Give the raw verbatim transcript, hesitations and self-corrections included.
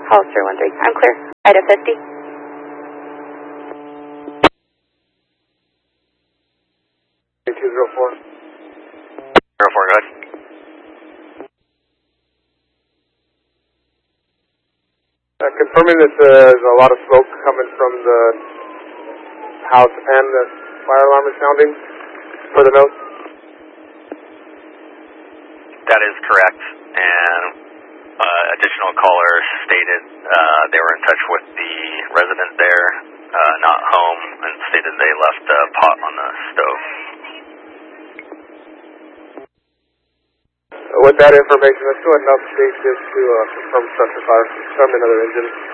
Hollister one three. I'm clear. Ida fifty. two zero four. zero four, go ahead. Uh, confirming that there's a lot of smoke coming from the house and the fire alarm is sounding for the note. That is correct, and uh, additional callers stated uh, they were in touch with the resident there, uh, not home, and stated they left a pot on the stove. Uh, with that information, let's go ahead and update this to uh, confirm structure fire, confirm another engine.